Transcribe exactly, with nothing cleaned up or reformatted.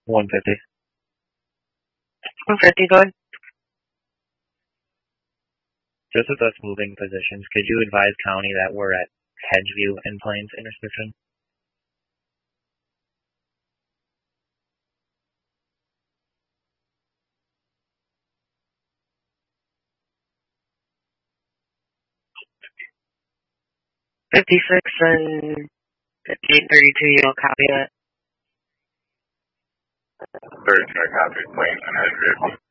one fifty. one fifty, go ahead. Just with us moving positions, could you advise County that we're at Hedgeview and Plains intersection? fifty-six and fifty-eight thirty-two, you'll copy that? thirty-two, I copy. Plains and Hedgeview.